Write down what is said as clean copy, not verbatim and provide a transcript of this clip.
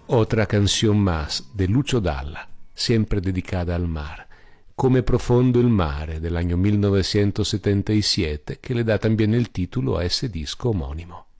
Otra canción más de Lucio Dalla, siempre dedicada al mar, Come profondo el mare, del año 1977, que le da también el título a ese disco homónimo.